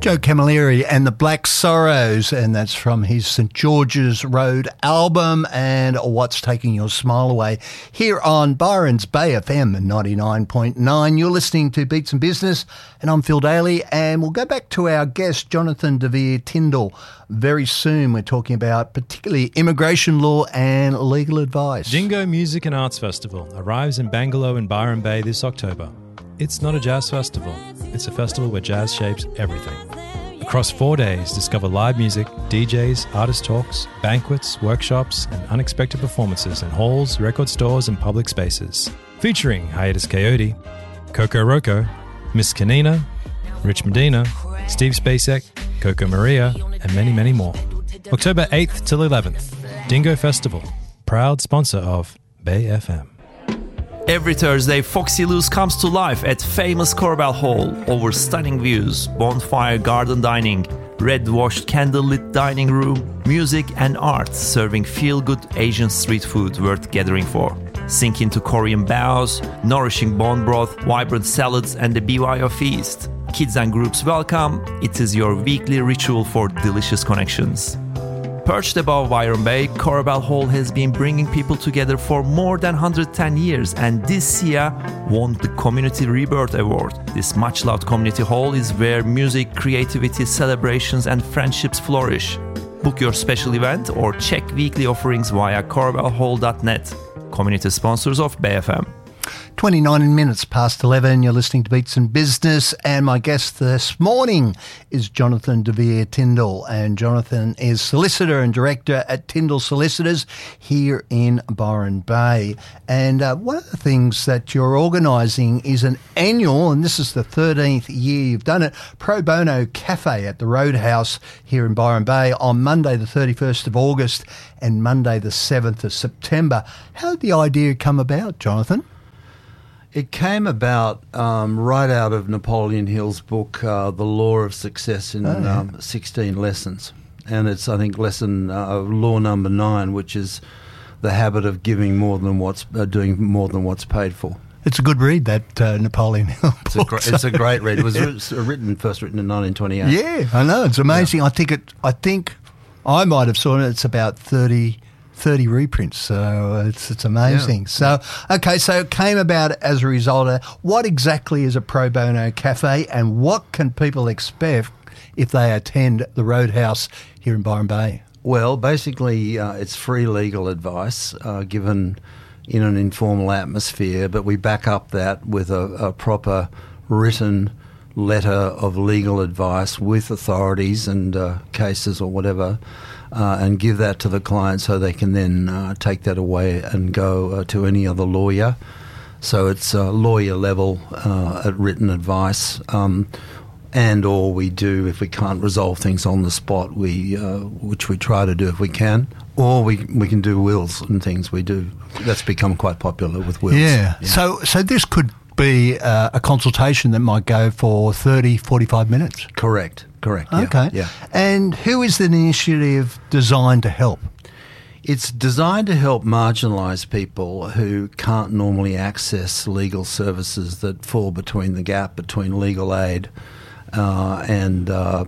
Joe Camilleri and the Black Sorrows, and that's from his St George's Road album and What's Taking Your Smile Away here on Byron's Bay FM 99.9. You're listening to Beats and Business, and I'm Phil Daly, and we'll go back to our guest, Jonathan De Vere Tindall. Very soon we're talking about particularly immigration law and legal advice. Dingo Music and Arts Festival arrives in Bangalore in Byron Bay this October. It's not a jazz festival. It's a festival where jazz shapes everything. Across 4 days, discover live music, DJs, artist talks, banquets, workshops, and unexpected performances in halls, record stores, and public spaces. Featuring Hiatus Coyote, Coco Roco, Miss Kanina, Rich Medina, Steve Spacek, Coco Maria, and many, many more. October 8th till 11th, Dingo Festival, proud sponsor of Bay FM. Every Thursday, Foxy Loose comes to life at famous Corbell Hall. Over stunning views, bonfire garden dining, red-washed candlelit dining room, music and art serving feel-good Asian street food worth gathering for. Sink into Korean baos, nourishing bone broth, vibrant salads and the BYO feast. Kids and groups welcome. It is your weekly ritual for delicious connections. Perched above Byron Bay, Corbell Hall has been bringing people together for more than 110 years, and this year won the Community Rebirth Award. This much-loved community hall is where music, creativity, celebrations and friendships flourish. Book your special event or check weekly offerings via corbellhall.net. Community sponsors of Bay FM. 29 minutes past 11, you're listening to Beats and Business, and my guest this morning is Jonathan De Vere Tindall, and Jonathan is solicitor and director at Tindall Solicitors here in Byron Bay. And one of the things that you're organising is an annual, and this is the 13th year you've done it, Pro Bono Cafe at the Roadhouse here in Byron Bay on Monday the 31st of August and Monday the 7th of September. How did the idea come about, Jonathan? It came about right out of Napoleon Hill's book, The Law of Success in 16 Lessons. And it's, I think, law number 9, which is the habit of giving more than doing more than what's paid for. It's a good read, that Napoleon Hill book. It's a great read. It was first written in 1928. Yeah, I know. It's amazing. Yeah. I think I might have saw it. It's about 30 reprints, so it's amazing. Yeah. So it came about as a result of what exactly is a Pro Bono Cafe, and what can people expect if they attend the Roadhouse here in Byron Bay? Well, basically, it's free legal advice given in an informal atmosphere, but we back up that with a proper written letter of legal advice with authorities and cases or whatever, and give that to the client so they can then take that away and go to any other lawyer. So it's lawyer level written advice, and or we do, if we can't resolve things on the spot, which we try to do if we can, or we can do wills and things. We do. That's become quite popular with wills. Yeah. So this could be a consultation that might go for 30, 45 minutes. Correct. Okay. Yeah. And who is the initiative designed to help? It's designed to help marginalised people who can't normally access legal services that fall between the gap between legal aid and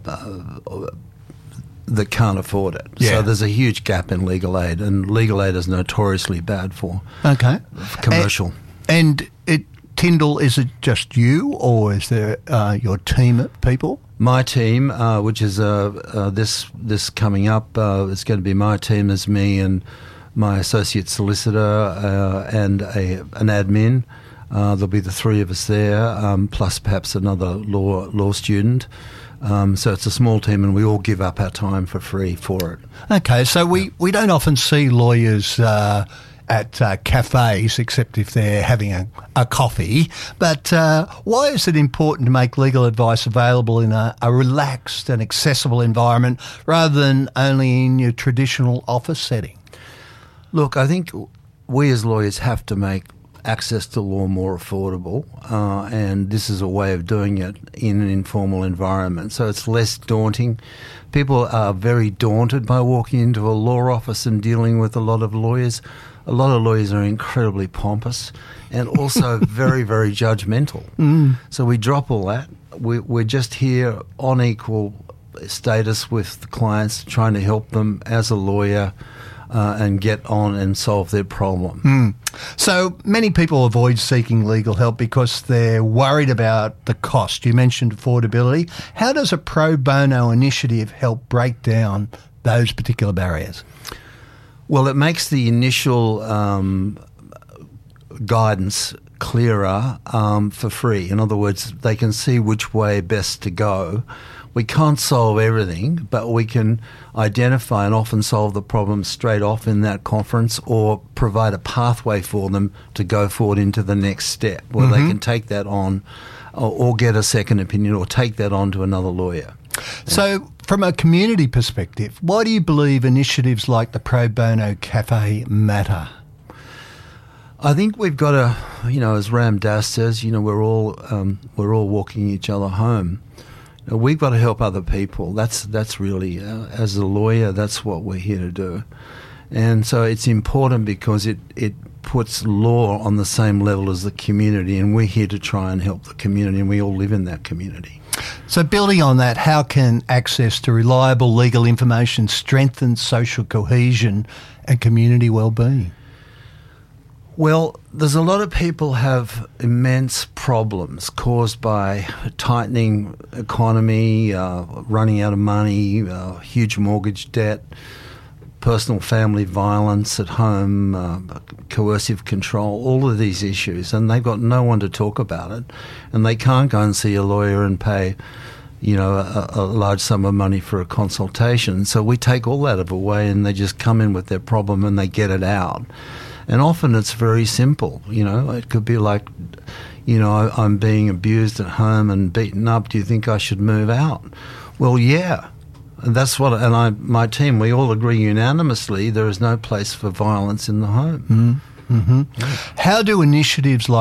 that can't afford it. Yeah. So there's a huge gap in legal aid, and legal aid is notoriously bad for commercial. And Tindall, is it just you, or is there your team of people? My team, which is this coming up, it's going to be my team. There's me and my associate solicitor and an admin. There'll be the three of us there, plus perhaps another law student. So it's a small team, and we all give up our time for free for it. Okay, so we don't often see lawyers at cafes, except if they're having a coffee. But why is it important to make legal advice available in a relaxed and accessible environment rather than only in your traditional office setting? Look, I think we as lawyers have to make access to law more affordable, and this is a way of doing it in an informal environment. So it's less daunting. People are very daunted by walking into a law office and dealing with a lot of lawyers. A lot of lawyers are incredibly pompous and also very, very judgmental. So we drop all that. we're just here on equal status with the clients, trying to help them as a lawyer and get on and solve their problem. So many people avoid seeking legal help because they're worried about the cost. You mentioned affordability. How does a pro bono initiative help break down those particular barriers? Well, it makes the initial guidance clearer for free. In other words, they can see which way best to go. We can't solve everything, but we can identify and often solve the problem straight off in that conference, or provide a pathway for them to go forward into the next step, where they can take that on or get a second opinion or take that on to another lawyer. So from a community perspective, why do you believe initiatives like the Pro Bono Cafe matter? I think we've got to, as Ram Dass says, we're all walking each other home. We've got to help other people. That's really, as a lawyer, that's what we're here to do. And so it's important because it puts law on the same level as the community, and we're here to try and help the community, and we all live in that community. So building on that, how can access to reliable legal information strengthen social cohesion and community well-being? Well, there's a lot of people have immense problems caused by a tightening economy, running out of money, huge mortgage debt, personal family violence at home, coercive control, all of these issues, and they've got no one to talk about it, and they can't go and see a lawyer and pay a large sum of money for a consultation. So we take all that away, and they just come in with their problem and they get it out. And often it's very simple, It could be like, I'm being abused at home and beaten up. Do you think I should move out? Well, yeah. And that's what, my team, we all agree unanimously there is no place for violence in the home. How do initiatives like